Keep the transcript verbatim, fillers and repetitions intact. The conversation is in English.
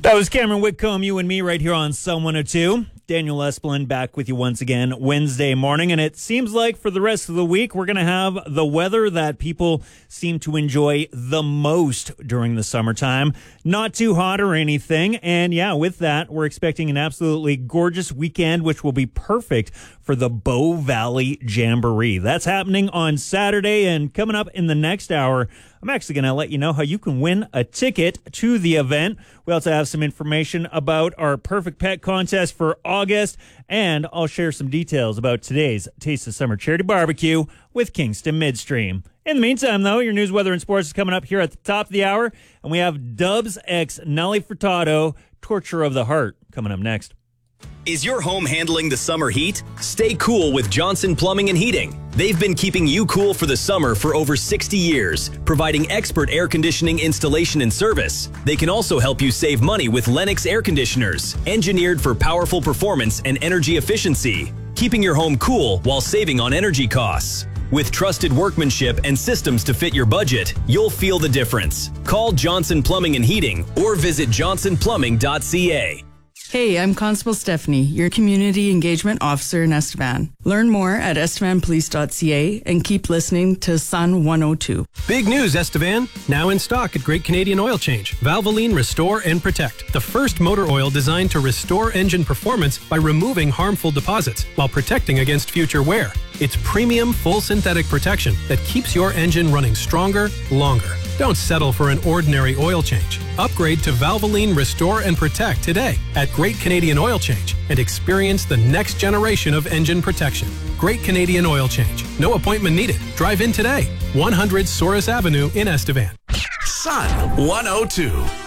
That was Cameron Whitcomb, you and me, right here on Sun one oh two. Daniel Esplin back with you once again Wednesday morning, and it seems like for the rest of the week we're going to have the weather that people seem to enjoy the most during the summertime. Not too hot or anything, and yeah, with that, we're expecting an absolutely gorgeous weekend, which will be perfect for the Bow Valley Jamboree. That's happening on Saturday, and coming up in the next hour, I'm actually going to let you know how you can win a ticket to the event. We also have some information about our Perfect Pet contest for August, and I'll share some details about today's Taste of Summer Charity Barbecue with Kingston Midstream. In the meantime, though, your news, weather, and sports is coming up here at the top of the hour, and we have Dubs X Nelly Furtado, Torture of the Heart, coming up next. Is your home handling the summer heat? Stay cool with Johnson Plumbing and Heating. They've been keeping you cool for the summer for over sixty years, providing expert air conditioning installation and service. They can also help you save money with Lennox air conditioners, engineered for powerful performance and energy efficiency, keeping your home cool while saving on energy costs. With trusted workmanship and systems to fit your budget, you'll feel the difference. Call Johnson Plumbing and Heating or visit johnson plumbing dot c a. Hey, I'm Constable Stephanie, your Community Engagement Officer in Estevan. Learn more at estevan police dot c a and keep listening to Sun one oh two. Big news, Estevan. Now in stock at Great Canadian Oil Change. Valvoline Restore and Protect. The first motor oil designed to restore engine performance by removing harmful deposits while protecting against future wear. It's premium full synthetic protection that keeps your engine running stronger, longer. Don't settle for an ordinary oil change. Upgrade to Valvoline Restore and Protect today at Great Canadian Oil Change and experience the next generation of engine protection. Great Canadian Oil Change. No appointment needed. Drive in today. one hundred Souris Avenue in Estevan. Sun one oh two.